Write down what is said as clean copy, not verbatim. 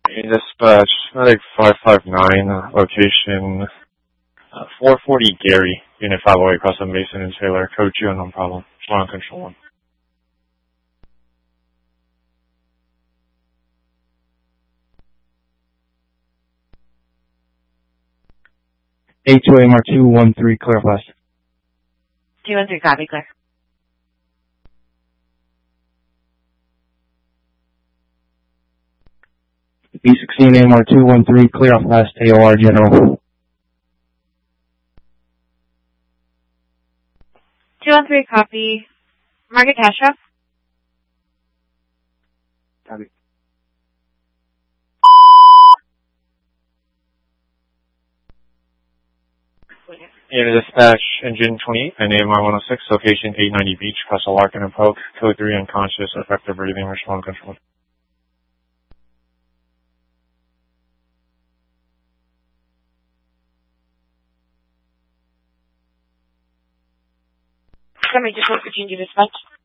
Dispatch, Medic 559, location 440 Gary, Unit 508, across the Mason and Taylor, code 2, no problem. One on control 1. 82AMR 213, clear flash. 213, copy, clear. B16AMR 213, clear off last AOR general. 213, copy. Margaret Castro. Copy. Unit Dispatch, Engine 28, AMR 106, location 890 Beach, across the Larkin and Polk, code 3, unconscious, effective breathing, respond control. Somebody just wants to change your dispatch.